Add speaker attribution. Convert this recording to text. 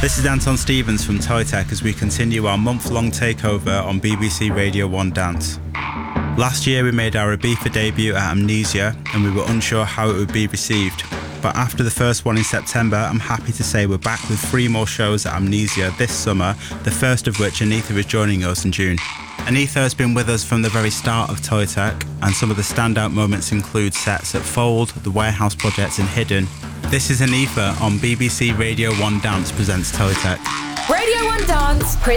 Speaker 1: This is Anton Stevens from Toy Tech as we continue our month-long takeover on BBC Radio 1 Dance. Last year we made our Ibiza debut at Amnesia and we were unsure how it would be received. But after the first one in September, I'm happy to say we're back with 3 more shows at Amnesia this summer, the first of which Anita is joining us in June. Anita has been with us from the very start of Toy Tech, and some of the standout moments include sets at Fold, the Warehouse Project and Hidden. This is Anita on BBC Radio 1 Dance presents Toy Tech.
Speaker 2: Radio 1 Dance